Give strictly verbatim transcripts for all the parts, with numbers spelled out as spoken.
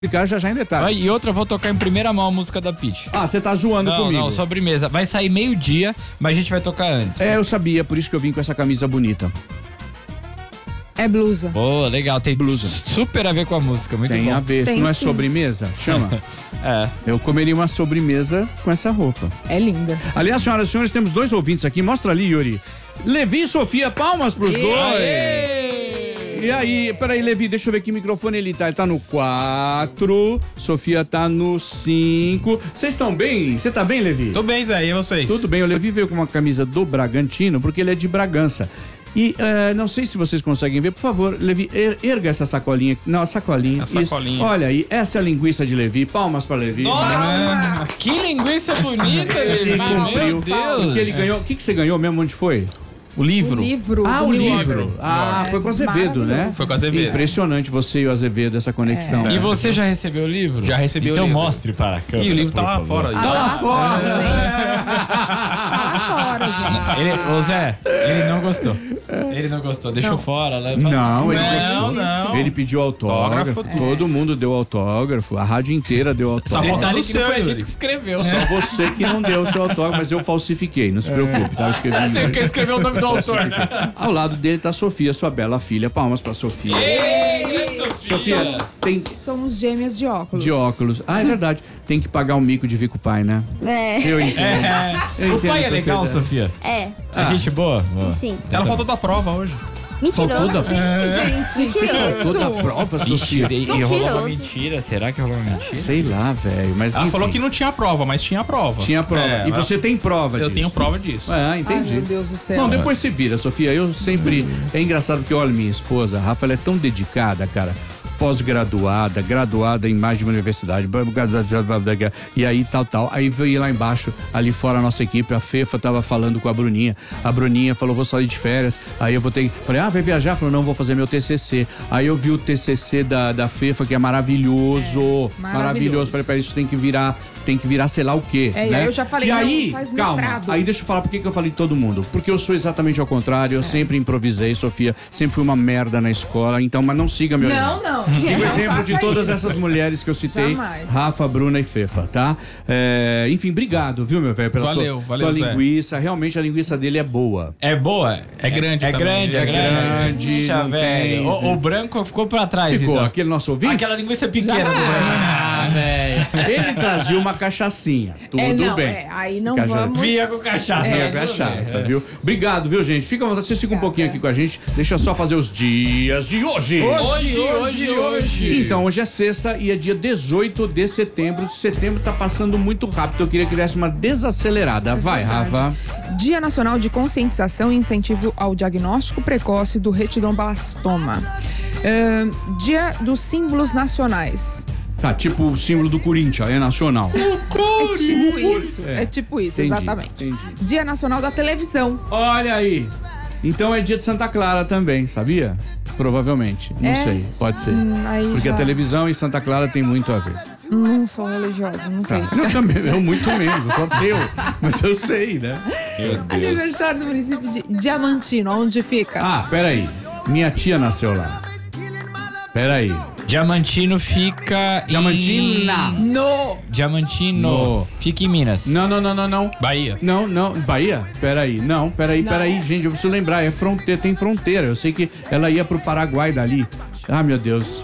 Explicar já já em detalhes. E outra, eu vou tocar em primeira mão a música da Pitty. Ah, você tá zoando não, comigo. Não, sobremesa. Vai sair meio-dia, mas a gente vai tocar antes. É, eu sabia, por isso que eu vim com essa camisa bonita. É blusa. Boa, legal. Tem blusa. Super a ver com a música, muito Tem bom. a ver. Tem não é sim. sobremesa? Chama. É. Eu comeria uma sobremesa com essa roupa. É linda. Aliás, senhoras e senhores, temos dois ouvintes aqui. Mostra ali, Yuri. Levi e Sofia, palmas pros dois. Aê! E aí, peraí, Levi, deixa eu ver que microfone ele tá. Ele tá no quatro, Sofia tá no cinco. Vocês estão bem? Você tá bem, Levi? Tô bem, Zé, e vocês? Tudo bem, o Levi veio com uma camisa do Bragantino, porque ele é de Bragança. E uh, não sei se vocês conseguem ver, por favor, Levi, er, erga essa sacolinha. Não, a sacolinha. A sacolinha. Isso. Olha aí, essa é a linguiça de Levi. Palmas pra Levi. Nossa, que linguiça bonita, Ele Levi. cumpriu. Meu Deus. O que ele ganhou? O que, que você ganhou mesmo? Onde foi? O livro. O livro. Ah, do o Milwaukee. livro. Ah, É foi com o Azevedo, né? maravilhoso. Foi com o Azevedo. Impressionante você e o Azevedo, essa conexão. E você já recebeu o livro? Já recebi o então livro. Então mostre para a câmera. Ih, o livro tá por lá favor. fora. Ah, Tá lá fora, Tá lá fora, gente. Ele, ô Zé, ele não gostou. Ele não gostou, deixou Não. fora. Né? Não, ele Não, gostou. não. Ele pediu autógrafo, Autógrafo. todo mundo deu autógrafo, a rádio inteira deu autógrafo. Tá faltando Detalhe o que não seu, foi a Yuri. gente que escreveu. Só você que não deu o seu autógrafo, mas eu falsifiquei, não se preocupe, tá? Eu escrevi Você quer escrever o nome do autor. Ao lado dele tá a Sofia, sua bela filha. Palmas pra Sofia. Sofia, tem Somos gêmeas de óculos. de óculos. Ah, é verdade. Tem que pagar o mico de vir com o pai, né? É. Eu entendo. É. Eu O entendo pai é legal, perfeitamente. Sofia? É. É gente boa? Boa. Sim. Ela faltou da prova hoje. Mentiroso. Faltou da- Sim, gente. Mentiroso. Toda a prova, Sofia. E, e rolou uma Mentiroso. mentira. Será que rolou uma mentira? Sei lá, velho. Mas Ela enfim, falou que não tinha prova, mas tinha prova. tinha prova. É, E ela- você tem prova Eu disso? tenho prova disso. Ah, Ai, entendi. meu Deus do céu. Não, depois você vira, Sofia. Eu sempre. É engraçado porque, olha, minha esposa, a Rafa, ela é tão dedicada, cara. Pós-graduada, graduada em mais de uma universidade, e aí tal, tal. Aí veio lá embaixo, ali fora a nossa equipe, a Fefa tava falando com a Bruninha. A Bruninha falou, vou sair de férias. Aí eu vou ter. Falei, ah, vai viajar? Falou, não, vou fazer meu T C C. Aí eu vi o T C C da, da Fefa, que é maravilhoso. É, maravilhoso. maravilhoso. Falei, pra isso tem que virar. Tem que virar sei lá o quê. É, e né? aí eu já falei, e não, aí, faz calma, mestrado. aí deixa eu falar por que que eu falei todo mundo. Porque eu sou exatamente ao contrário, eu sempre improvisei, Sofia, sempre fui uma merda na escola, então, mas não siga meu exemplo. Não, não. Siga o Não exemplo de faça todas isso. essas mulheres que eu citei, Jamais. Rafa, Bruna e Fefa, tá? É, enfim, obrigado, viu, meu velho, pela Valeu, tua, valeu, tua Zé. linguiça, realmente a linguiça dele é boa. É boa? É grande É também. grande, é É grande. grande, Puxa, não velho. tem, O, Zé. o branco ficou pra trás, Ficou, então. aquele nosso ouvinte, Aquela linguiça pequena do branco. Ah, velho. ele trazia uma cachaçinha, tudo É, não, bem. é, aí não Cachaça. vamos... Via com cachaça. É, né? cachaça, É. viu? Obrigado, viu, gente? Fica à vontade, vocês ficam um pouquinho aqui com a gente. Deixa eu só fazer os dias de hoje. Hoje, hoje, hoje. Então, hoje é sexta e é dia dezoito de setembro. Setembro tá passando muito rápido. Eu queria que desse uma desacelerada. Vai, verdade. Rafa. Dia Nacional de Conscientização e Incentivo ao Diagnóstico Precoce do Retinoblastoma. Ahn, dia dos Símbolos Nacionais. Tá, tipo o símbolo do Corinthians, é nacional. É tipo isso. É. É, tipo isso, Entendi, exatamente. entendi. Dia Nacional da Televisão. Olha aí. Então é dia de Santa Clara também, sabia? Provavelmente. Não É? sei, pode ser. Hum, aí Porque já- a televisão e Santa Clara tem muito a ver. Não sou religiosa, não sei. Tá. Eu também, eu muito menos, eu sou ateu. Mas eu sei, né? Meu Deus. Aniversário do município de Diamantino, onde fica? Ah, peraí. Minha tia nasceu lá. Peraí. Diamantino fica Diamantina. em... No! Diamantino. No. Fica em Minas. Não, não, não, não, não. Bahia. Não, não. Bahia? Peraí. Não, peraí, Não. peraí, gente. Eu preciso lembrar. É fronteira, tem fronteira. Eu sei que ela ia pro Paraguai dali. Ah, meu Deus.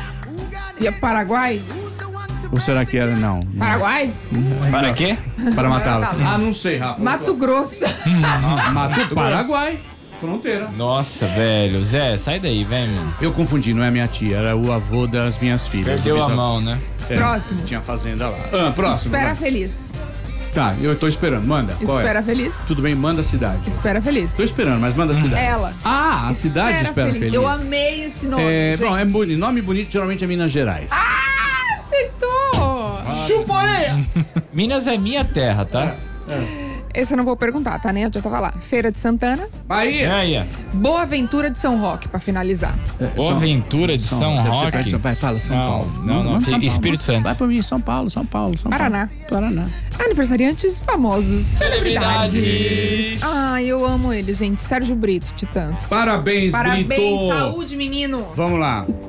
E Paraguai? Ou será que era? Não. Paraguai? Para quê? Para matá-la. matá-la. Ah, não sei, Rafa. Mato Grosso. Mato Paraguai. Fronteira. Nossa, velho. Zé, sai daí, vem, mano. Eu confundi, não é minha tia, era o avô das minhas filhas. Perdeu O a bisavô. mão, né? É, Próximo. Tinha fazenda lá. Ah, próximo. Espera vai. Feliz. Tá, eu tô esperando. Manda. Qual Espera é? Feliz. Tudo bem, manda a cidade. Espera Feliz. Tô esperando, mas manda a cidade. Ela. Ah, a cidade espera feliz. Eu amei esse nome. É, gente. bom, é bonito. Nome bonito geralmente é Minas Gerais. Ah, acertou! Chuporeia! Minas é minha terra, tá? Esse eu não vou perguntar, tá? Nem eu já tava lá. Feira de Santana. É Bahia! aí, ó. Boa Aventura de São Roque, pra finalizar. Boa Aventura de São, deve ser Roque. perto de São- Vai, fala São Não, Paulo. não, não, Vamos tem São Paulo. Espírito Santo. Vai pra mim, São Paulo, São Paulo, São Paraná. Paulo. Paraná. Aniversariantes famosos. Celebridades. Celebridades. Ah, eu amo ele, gente. Sérgio Brito, Titãs. Parabéns, Parabéns, Brito! saúde, menino. Vamos lá.